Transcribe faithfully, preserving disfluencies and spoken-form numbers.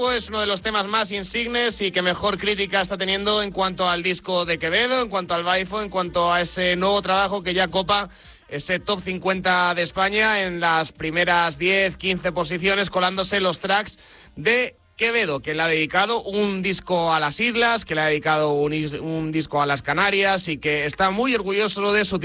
Es uno de los temas más insignes y que mejor crítica está teniendo en cuanto al disco de Quevedo, en cuanto al Baifo, en cuanto a ese nuevo trabajo que ya copa ese top cincuenta de España en las primeras diez, quince posiciones, colándose los tracks de Quevedo, que le ha dedicado un disco a las islas, que le ha dedicado un, un disco a las Canarias y que está muy orgulloso de su